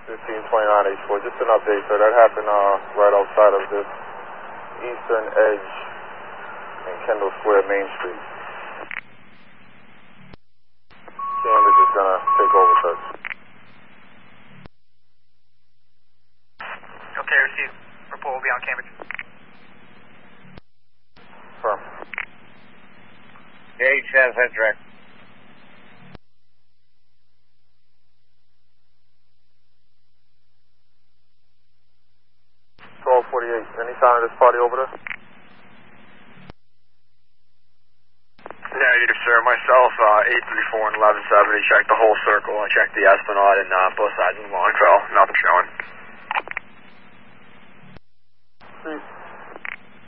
152984, just an update, sir. That happened right outside of this eastern edge in Kendall Square, Main Street. Cambridge is going to take over, sir. Okay, received. Report will be on Cambridge. Firm. Yeah, Chaz, head direct. 1248. Any sign of this party over there? Negative, sir. Myself, 834 and 1170. Checked the whole circle. I checked the Esplanade and both sides of the Long Trail. Nothing showing. Street.